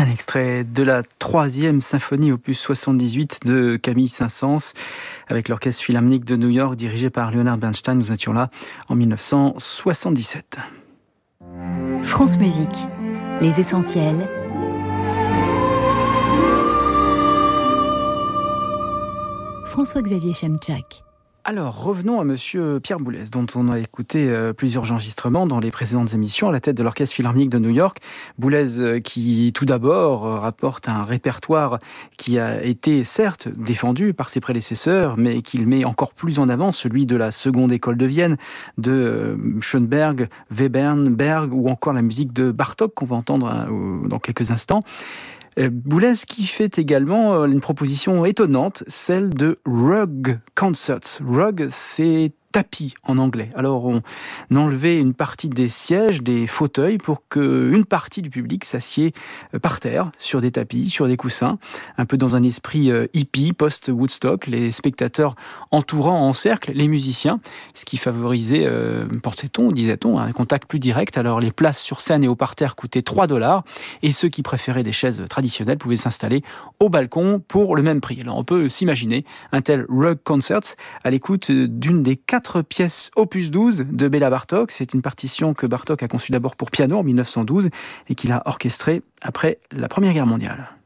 Un extrait de la 3e symphonie opus 78 de Camille Saint-Saëns avec l'Orchestre Philharmonique de New York dirigé par Leonard Bernstein. Nous étions là en 1977. France Musique, les essentiels. François-Xavier Chemczak. Alors, revenons à monsieur Pierre Boulez, dont on a écouté plusieurs enregistrements dans les précédentes émissions, à la tête de l'Orchestre Philharmonique de New York. Boulez qui, tout d'abord, rapporte un répertoire qui a été, certes, défendu par ses prédécesseurs, mais qu'il met encore plus en avant, celui de la seconde école de Vienne, de Schoenberg, Webern, Berg, ou encore la musique de Bartók, qu'on va entendre dans quelques instants. Boulez qui fait également une proposition étonnante, celle de Rug Concerts. Rug, c'est tapis en anglais. Alors on enlevait une partie des sièges, des fauteuils, pour qu'une partie du public s'assied par terre, sur des tapis, sur des coussins, un peu dans un esprit hippie, post-Woodstock, les spectateurs entourant en cercle les musiciens, ce qui favorisait, pensait-on, disait-on, un contact plus direct. Alors les places sur scène et au parterre coûtaient $3, et ceux qui préféraient des chaises traditionnelles pouvaient s'installer au balcon pour le même prix. Alors on peut s'imaginer un tel Rug Concerts à l'écoute d'une des 4 pièces opus 12 de Béla Bartók. C'est une partition que Bartók a conçue d'abord pour piano en 1912 et qu'il a orchestrée après la Première Guerre mondiale.